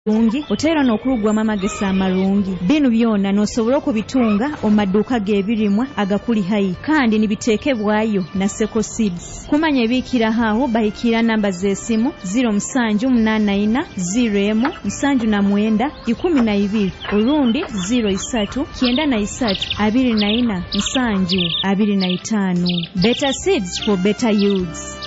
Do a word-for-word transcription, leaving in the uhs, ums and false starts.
Lungi otera n'okulugwamu amagesa amalungi. Bino byonna n'osobola okubitunga omu maduuka g'ebirimwa agakuli hayi kandi nibiteekebwayo na Seko Seeds. Kumanya ebiikiraho awo bahikira namba z'essimu ziro musanju munaana ina ziro emu musanju na mwenda ikumi na ibiri olundi ziro isatu kyenda na isatu abiri na ina musanju abiri na itaano. Better Seeds for better yields.